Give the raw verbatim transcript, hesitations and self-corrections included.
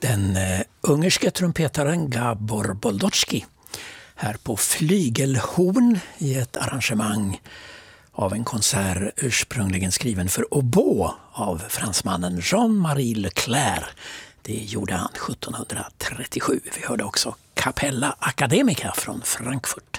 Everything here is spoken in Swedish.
den eh, ungerske trumpetaren Gabor Boldoczki här på flygelhorn i ett arrangemang av en konsert ursprungligen skriven för oboe av fransmannen Jean-Marie Leclerc. Det gjorde han sjuttonhundratrettiosju. Vi hörde också Capella Academica från Frankfurt.